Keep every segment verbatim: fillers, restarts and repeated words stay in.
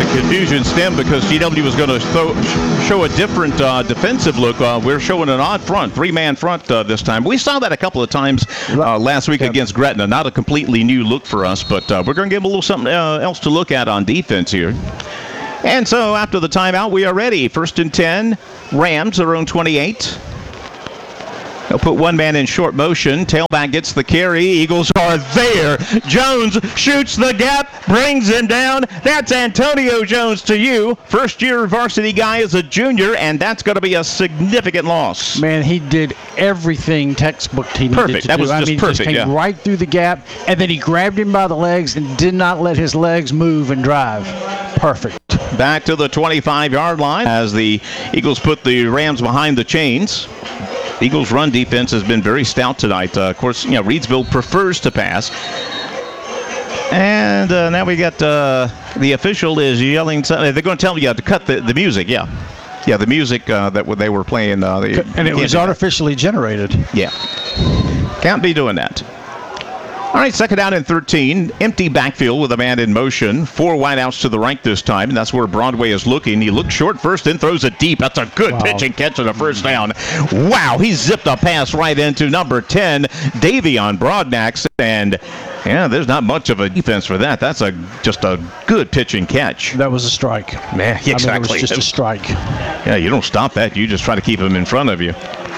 Confusion stemmed because G W was going to throw, show a different uh, defensive look. Uh, we're showing an odd front, three-man front uh, this time. We saw that a couple of times uh, last week against Gretna. Not a completely new look for us, but uh, we're going to give them a little something uh, else to look at on defense here. And so after the timeout, we are ready. First and ten, Rams, their own twenty-eight. They'll put one man in short motion. Tailback gets the carry. Eagles are there. Jones shoots the gap, brings him down. That's Antonio Jones to you. First-year varsity guy as a junior, and that's going to be a significant loss. Man, he did everything textbook he needed perfect. to that do. Was I just mean, perfect, just came yeah. right through the gap, and then he grabbed him by the legs and did not let his legs move and drive. Perfect. Back to the twenty-five-yard line as the Eagles put the Rams behind the chains. Eagles' run defense has been very stout tonight. Uh, of course, you know, Reidsville prefers to pass. And uh, now we got uh, the official is yelling. They're going to tell me you have to cut the, the music, yeah. Yeah, the music uh, that they were playing. Uh, they, and it was artificially generated. Yeah. Can't be doing that. All right, second down and thirteen. Empty backfield with a man in motion. Four wideouts to the right this time, and that's where Broadway is looking. He looks short first, then throws it deep. That's a good wow. pitch and catch on a first down. Wow, he zipped a pass right into number ten, Davion Broadnax, and yeah, there's not much of a defense for that. That's a just a good pitch and catch. That was a strike. Man, exactly. I mean, it was just a strike. Yeah, you don't stop that. You just try to keep him in front of you.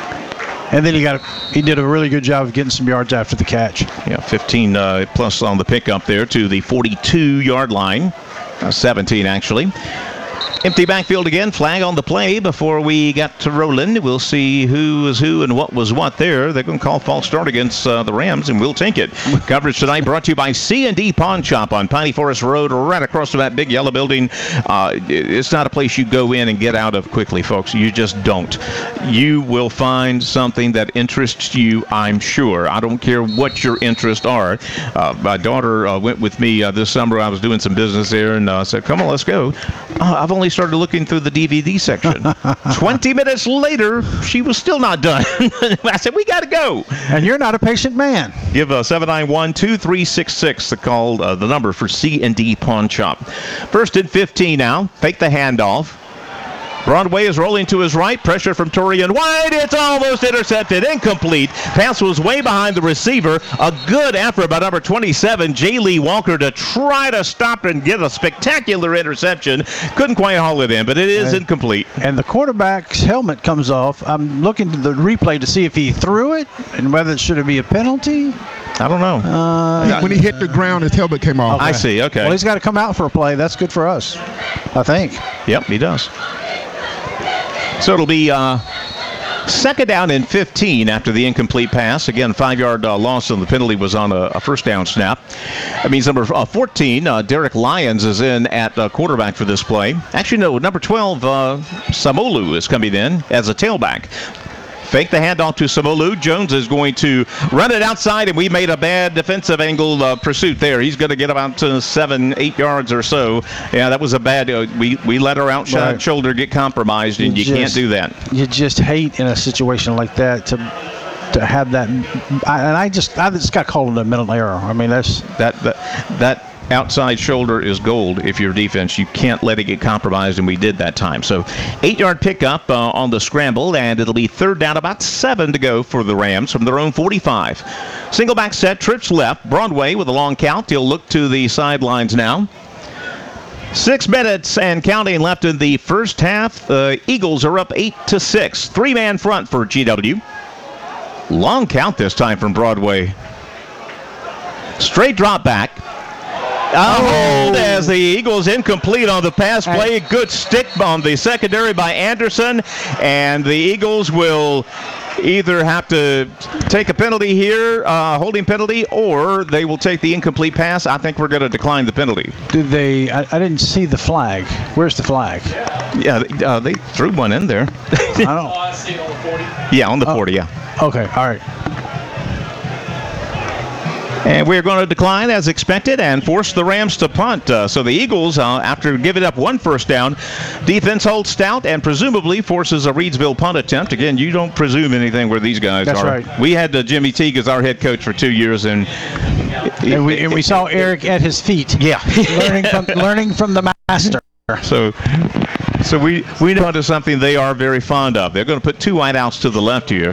And then he got a, he did a really good job of getting some yards after the catch. Yeah, fifteen uh, plus on the pickup there to the forty-two-yard line. Uh, seventeen, actually. Empty backfield again. Flag on the play before we got to rolling. We'll see who was who and what was what there. They're going to call false start against uh, the Rams, and we'll take it. Coverage tonight brought to you by C and D Pawn Shop on Piney Forest Road, right across from that big yellow building. Uh, it's not a place you go in and get out of quickly, folks. You just don't. You will find something that interests you, I'm sure. I don't care what your interests are. Uh, my daughter uh, went with me uh, this summer. I was doing some business there and uh, said, come on, let's go. Uh, I've only started looking through the D V D section. twenty minutes later, she was still not done. I said, we got to go. And you're not a patient man. Give uh, seven nine one, two three six six the call, uh, the number for C and D Pawn Shop. First and fifteen now. Fake the handoff. Broadway is rolling to his right. Pressure from Torian White. It's almost intercepted. Incomplete. Pass was way behind the receiver. A good effort by number twenty-seven, J. Lee Walker, to try to stop and get a spectacular interception. Couldn't quite haul it in, but it is and, incomplete. And the quarterback's helmet comes off. I'm looking at the replay to see if he threw it and whether it should be a penalty. I don't know. Uh, when he hit the ground, his helmet came off. Okay. I see. Okay. Well, he's got to come out for a play. That's good for us, I think. Yep, he does. So it'll be uh, second down and fifteen after the incomplete pass. Again, five-yard uh, loss, and the penalty was on a, a first down snap. That means number uh, fourteen, uh, Derek Lyons, is in at uh, quarterback for this play. Actually, no, number twelve, uh, Samolu, is coming in as a tailback. Fake the handoff to Samolu. Jones is going to run it outside, and we made a bad defensive angle uh, pursuit there. He's going to get about uh, seven, eight yards or so. Yeah, that was a bad. Uh, we we let our outside right. shoulder get compromised, and you, you just, can't do that. You just hate in a situation like that to to have that. I, and I just I just got called a mental error. I mean, that's that that that. Outside shoulder is gold if you're defense. You can't let it get compromised, and we did that time. So eight-yard pickup uh, on the scramble, and it'll be third down, about seven to go for the Rams from their own forty-five. Single back set, trips left. Broadway with a long count. He'll look to the sidelines now. Six minutes and counting left in the first half. The Eagles are up eight to six. Three-man front for G W. Long count this time from Broadway. Straight drop back. Oh, as the Eagles incomplete on the pass play. Good stick on the secondary by Anderson, and the Eagles will either have to take a penalty here, uh, holding penalty, or they will take the incomplete pass. I think we're going to decline the penalty. Did they? I, I didn't see the flag. Where's the flag? Yeah, they, uh, they threw one in there. I don't. Oh, I see it on the forty. Yeah, on the oh, forty. Yeah. Okay. All right. And we're going to decline as expected and force the Rams to punt. Uh, so the Eagles, uh, after giving up one first down, defense holds stout and presumably forces a Reidsville punt attempt. Again, you don't presume anything where these guys That's are. That's right. We had uh, Jimmy Teague as our head coach for two years, and and we, and we saw Eric at his feet. Yeah, learning from learning from the master. So, so we we know into something they are very fond of. They're going to put two wideouts to the left here.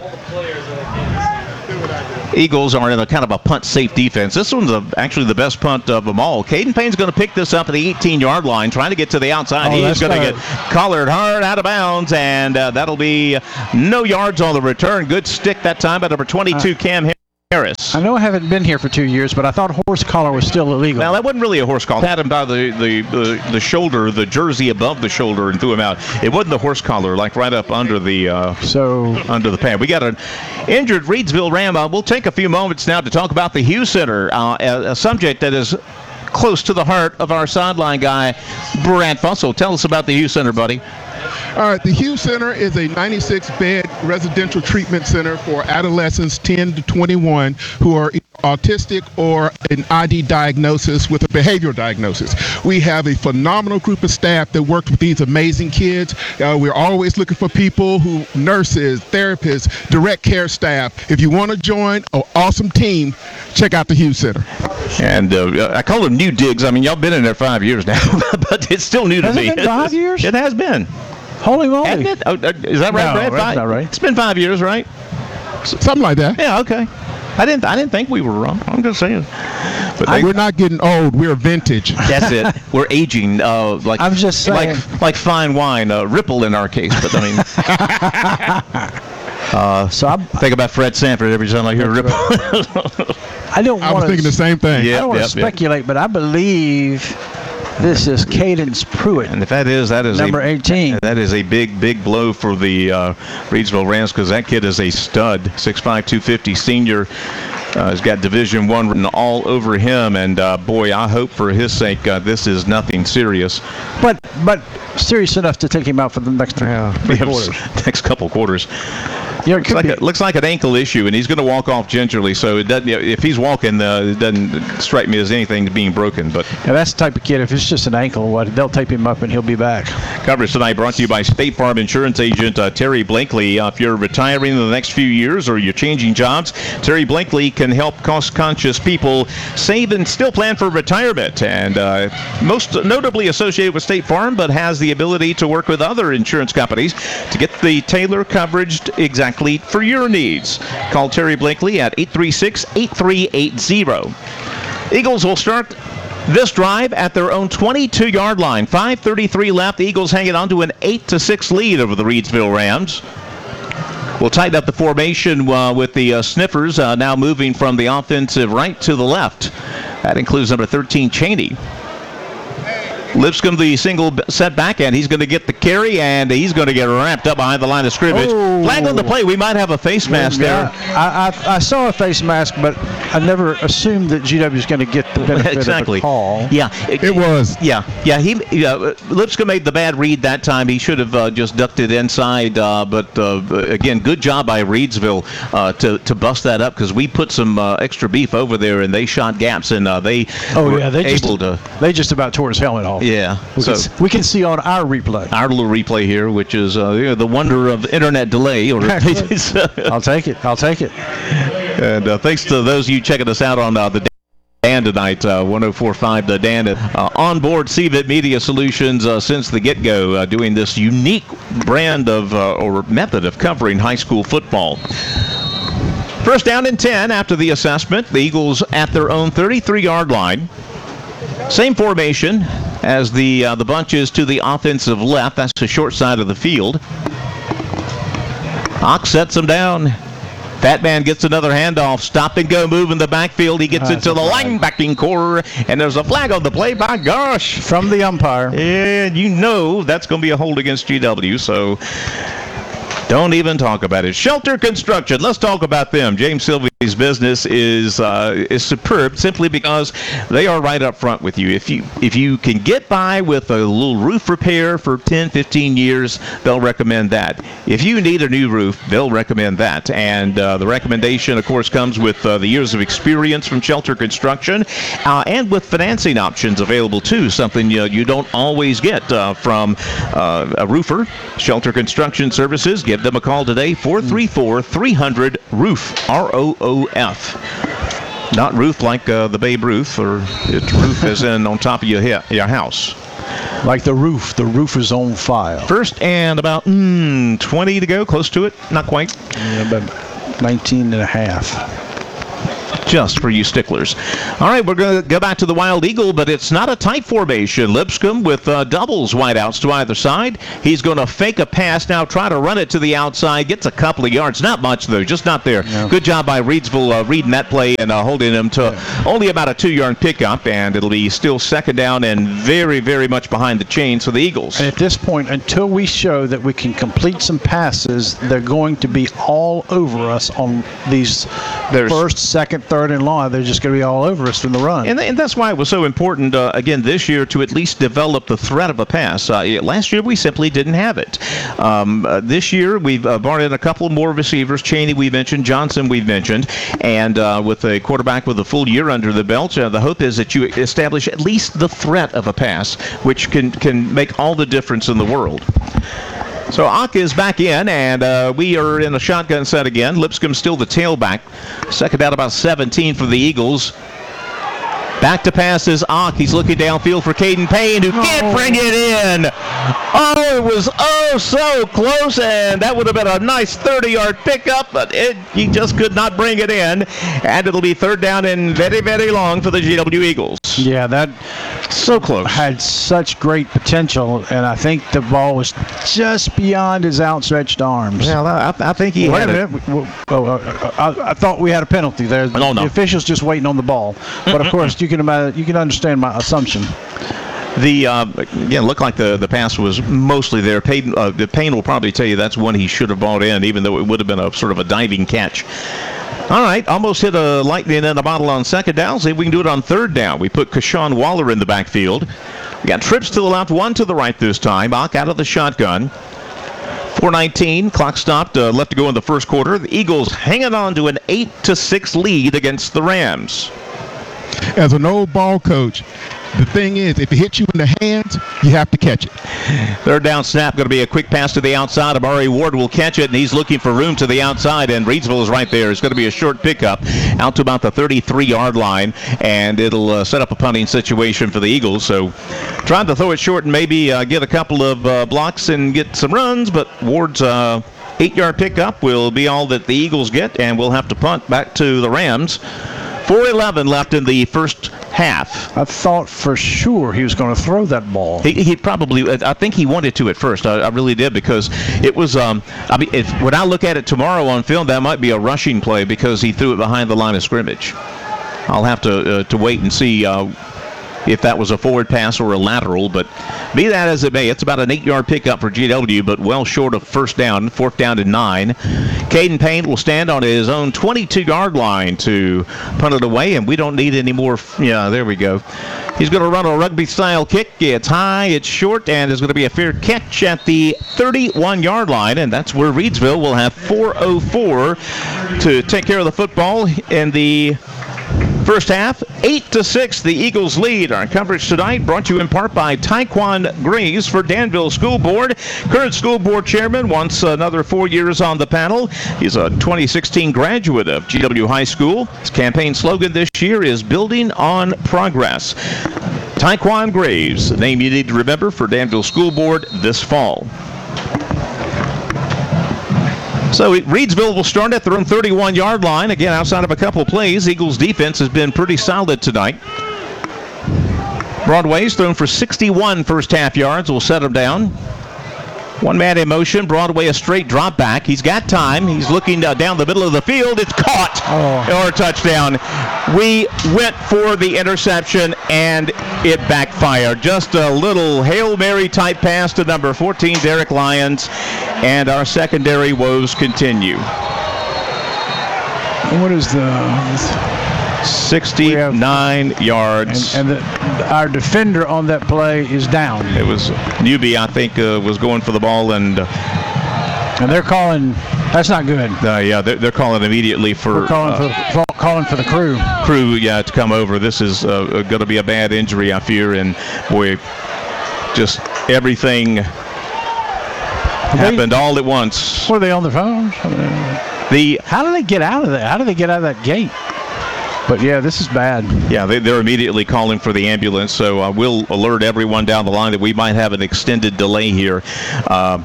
Eagles are in a kind of a punt-safe defense. This one's a, actually the best punt of them all. Caden Payne's going to pick this up at the eighteen-yard line, trying to get to the outside. Oh, He's going to get collared hard out of bounds, and uh, that'll be no yards on the return. Good stick that time by number twenty-two, uh, Cam Harris. I know I haven't been here for two years, but I thought horse collar was still illegal. Well, that wasn't really a horse collar. Had him by the, the, the, the shoulder, the jersey above the shoulder, and threw him out. It wasn't the horse collar, like right up under the uh, so under the pad. We got an injured Reidsville Ram. Uh, we'll take a few moments now to talk about the Hughes Center, uh, a, a subject that is close to the heart of our sideline guy, Brad Fussell. Tell us about the Hughes Center, buddy. All right, the Hughes Center is a ninety-six bed residential treatment center for adolescents ten to twenty-one who are autistic or an I D diagnosis with a behavioral diagnosis. We have a phenomenal group of staff that works with these amazing kids. Uh, we're always looking for people who, nurses, therapists, direct care staff. If you want to join an awesome team, check out the Hughes Center. And uh, I call them new digs. I mean, y'all been in there five years now, but it's still new to has me. It been five years? It has been. Holy moly. Hasn't it? Oh, is that right, no, Brad? that's Five? not right. It's been five years, right? Something like that. Yeah, okay. I didn't I didn't think we were wrong. I'm just saying. But they, we're not getting old. We're vintage. That's it. We're aging. Uh, like I'm just saying. Like, like fine wine. Uh, Ripple in our case. But I mean. uh, so I think about Fred Sanford every time I hear Ripple. I don't. I was thinking the same thing. Yep, I don't want yep, to speculate, yep. but I believe this is Cadence Pruitt. And if that is, that is number a, eighteen. That is a big, big blow for the uh, Reidsville Rams because that kid is a stud. six five, two fifty senior. Uh, he's got Division One written all over him, and uh, boy, I hope for his sake uh, this is nothing serious. But but serious enough to take him out for the next three, yeah, three quarters. Next couple quarters. Yeah, it looks, could like be. a, looks like an ankle issue, and he's going to walk off gingerly. So it doesn't. If he's walking, uh, it doesn't strike me as anything being broken. But yeah, that's the type of kid. If it's just an ankle, what they'll tape him up and he'll be back. Coverage tonight brought to you by State Farm Insurance Agent uh, Terry Blankley. Uh, if you're retiring in the next few years or you're changing jobs, Terry Blankley can help cost-conscious people save and still plan for retirement. And uh, most notably associated with State Farm, but has the ability to work with other insurance companies to get the tailored coverage exactly for your needs. Call Terry Blankley at eight three six, eight three eight zero. Eagles will start this drive at their own twenty-two-yard line. five thirty-three left. The Eagles hanging on to an eight to six lead over the Reidsville Rams. We'll tighten up the formation uh, with the uh, Sniffers uh, now moving from the offensive right to the left. That includes number thirteen, Cheney. Lipscomb, the single setback, and he's going to get the carry, and he's going to get wrapped up behind the line of scrimmage. Oh. Flag on the play. We might have a face mask yeah, there. I, I, I saw a face mask, but I never assumed that G W is going to get the benefit exactly. of the call. Yeah, it, it was. Yeah, yeah. He yeah, Lipscomb made the bad read that time. He should have uh, just ducked it inside. Uh, but uh, again, good job by Reidsville uh, to to bust that up because we put some uh, extra beef over there and they shot gaps and uh, they oh were yeah they able just, to. They just about tore his helmet off. Yeah, we so can, we can see on our replay. Our little replay here, which is uh, you know, the wonder of internet delay. Or I'll take it. I'll take it. And uh, thanks to those of you checking us out on uh, the Dan tonight, uh, one oh four point five The Dan, uh, on board C V I T Media Solutions uh, since the get-go, uh, doing this unique brand of uh, or method of covering high school football. First down and ten after the assessment. The Eagles at their own thirty-three-yard line. Same formation as the uh, the bunches to the offensive left. That's the short side of the field. Ox sets him down. Fat Man gets another handoff. Stop and go move in the backfield. He gets uh, into the linebacking core, and there's a flag on the play. By gosh. From the umpire. And you know that's going to be a hold against G W, so don't even talk about it. Shelter Construction. Let's talk about them. James Sylvie's business is uh, is superb simply because they are right up front with you. If you if you can get by with a little roof repair for ten, fifteen years, they'll recommend that. If you need a new roof, they'll recommend that. And uh, the recommendation, of course, comes with uh, the years of experience from Shelter Construction uh, and with financing options available, too, something you, you don't always get uh, from uh, a roofer. Shelter Construction Services. Give them a call today, four three four, three hundred, ROOF, R O O F. Not roof like uh, the Babe Ruth, or it's roof as in on top of your, he- your house. Like the roof. The roof is on fire. First and about mm, twenty to go, close to it. Not quite. Yeah, about nineteen and a half. Just for you sticklers. All right, we're going to go back to the Wild Eagle, but it's not a tight formation. Lipscomb with uh, doubles wideouts to either side. He's going to fake a pass now, try to run it to the outside. Gets a couple of yards. Not much, though. Just not there. No. Good job by Reidsville uh, reading that play and uh, holding him to yeah. only about a two-yard pickup, and it'll be still second down and very, very much behind the chains for the Eagles. And at this point, until we show that we can complete some passes, they're going to be all over us on these There's, first, second, third, and long. They're just going to be all over us in the run. And, and that's why it was so important, uh, again, this year to at least develop the threat of a pass. Uh, last year, we simply didn't have it. Um, uh, this year, we've uh, brought in a couple more receivers. Cheney, we mentioned. Johnson, we've mentioned. And uh, with a quarterback with a full year under the belt, uh, the hope is that you establish at least the threat of a pass, which can, can make all the difference in the world. So Ock is back in, and uh, we are in a shotgun set again. Lipscomb still the tailback. Second down about seventeen for the Eagles. Back to pass is Ock. He's looking downfield for Caden Payne, who can't bring it in. Oh, it was oh so close, and that would have been a nice thirty-yard pickup, but it, he just could not bring it in. And it'll be third down and very, very long for the G W Eagles. Yeah, that so close. Had such great potential, and I think the ball was just beyond his outstretched arms. Well, I, I think he Wait had a it. minute. Oh, uh, I, I thought we had a penalty there. No, no. The official's just waiting on the ball. But, of course, you can imagine, you can understand my assumption. The uh, again, looked like the, the pass was mostly there. Payne, uh, Payne will probably tell you that's one he should have brought in, even though it would have been a sort of a diving catch. All right, almost hit a lightning in a bottle on second down. See if we can do it on third down. We put Kashawn Waller in the backfield. We got trips to the left, one to the right this time. Ock out of the shotgun. four nineteen, clock stopped, uh, left to go in the first quarter. The Eagles hanging on to an eight to six lead against the Rams. As an old ball coach, the thing is, if it hits you in the hands, you have to catch it. Third down snap, going to be a quick pass to the outside. Amari Ward will catch it, and he's looking for room to the outside, and Reidsville is right there. It's going to be a short pickup out to about the thirty-three-yard line, and it'll uh, set up a punting situation for the Eagles. So trying to throw it short and maybe uh, get a couple of uh, blocks and get some runs, but Ward's uh, eight-yard pickup will be all that the Eagles get, and we'll have to punt back to the Rams. four eleven left in the first half. I thought for sure he was going to throw that ball. He, he probably, I think he wanted to at first. I, I really did, because it was, um, I mean, if, when I look at it tomorrow on film, that might be a rushing play because he threw it behind the line of scrimmage. I'll have to uh, to wait and see uh, if that was a forward pass or a lateral, but be that as it may, it's about an eight-yard pickup for G W, but well short of first down, fourth down and nine. Caden Payne will stand on his own twenty-two-yard line to punt it away, and we don't need any more. Yeah, there we go. He's going to run a rugby-style kick. It's high, it's short, and it's going to be a fair catch at the thirty-one-yard line, and that's where Reidsville will have four oh four to take care of the football in the first half. Eight to six, the Eagles lead. Our coverage tonight brought to you in part by Taekwon Graves for Danville School Board. Current school board chairman, wants another four years on the panel. He's a twenty sixteen graduate of G W High School. His campaign slogan this year is Building on Progress. Taekwon Graves, the name you need to remember for Danville School Board this fall. So Reidsville will start at their own thirty-one-yard line. Again, outside of a couple of plays, Eagles defense has been pretty solid tonight. Broadway's thrown for sixty-one first half yards. We'll set him down. One man in motion. Broadway a straight drop back. He's got time. He's looking uh, down the middle of the field. It's caught. Oh. Or a touchdown. We went for the interception, and it backfired. Just a little Hail Mary type pass to number fourteen, Derek Lyons, and our secondary woes continue. What is the... sixty-nine have, yards. And, and the, our defender on that play is down. It was Newby, I think, uh, was going for the ball, and uh, and they're calling. That's not good. uh, yeah, they're, they're calling immediately for We're calling uh, for calling for the crew. crew, yeah, to come over. This is uh, going to be a bad injury, I fear, and boy, just everything happened all at once. Were they on their phones? The How do they get out of there? How do they get out of that gate? But yeah, this is bad. Yeah, they, they're immediately calling for the ambulance, so uh, we'll alert everyone down the line that we might have an extended delay here. Uh,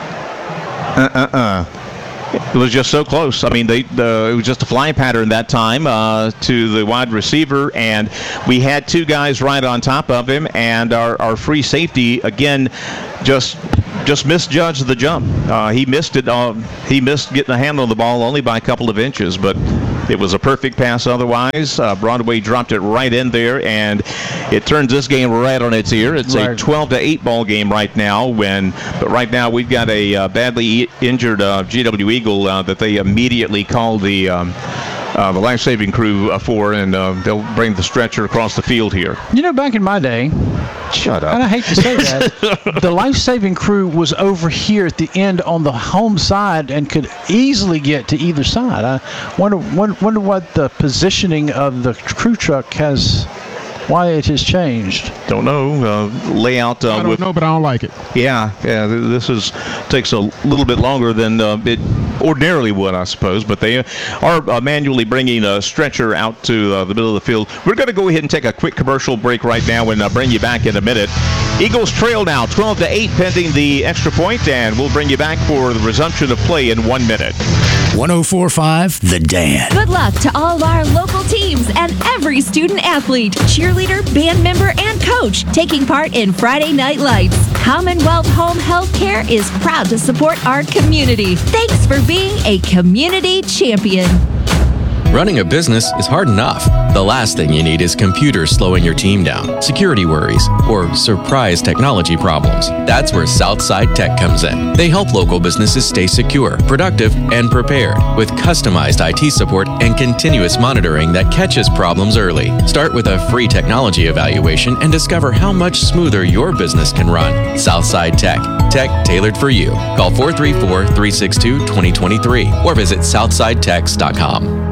uh-uh-uh. It was just so close. I mean, they uh, it was just a flying pattern that time uh, to the wide receiver, and we had two guys right on top of him, and our, our free safety, again, just just misjudged the jump. Uh, he missed it. Uh, he missed getting a hand on the ball only by a couple of inches, but it was a perfect pass otherwise. Uh, Broadway dropped it right in there, and it turns this game right on its ear. It's right. a twelve to eight ball game right now. When, but right now we've got a uh, badly injured uh, G W Eagle uh, that they immediately called the um, uh, the life-saving crew uh, for, and uh, they'll bring the stretcher across the field here. You know, back in my day, shut up. And I hate to say that, the life-saving crew was over here at the end on the home side and could easily get to either side. I wonder, wonder, wonder what the positioning of the crew truck has, why it has changed. Don't know. Uh, layout. Uh, I don't with, know, but I don't like it. Yeah, yeah. This is takes a little bit longer than uh, it ordinarily would, I suppose. But they are uh, manually bringing a stretcher out to uh, the middle of the field. We're going to go ahead and take a quick commercial break right now and uh, bring you back in a minute. Eagles trail now, twelve to eight, pending the extra point, and we'll bring you back for the resumption of play in one minute. one oh four point five The Dan. Good luck to all of our local teams and every student athlete, cheerleader, band member, and coach taking part in Friday Night Lights. Commonwealth Home Healthcare is proud to support our community. Thanks for being a community champion. Running a business is hard enough. The last thing you need is computers slowing your team down, security worries, or surprise technology problems. That's where Southside Tech comes in. They help local businesses stay secure, productive, and prepared with customized I T support and continuous monitoring that catches problems early. Start with a free technology evaluation and discover how much smoother your business can run. Southside Tech. Tech tailored for you. Call four three four, three six two, two zero two three or visit southside techs dot com.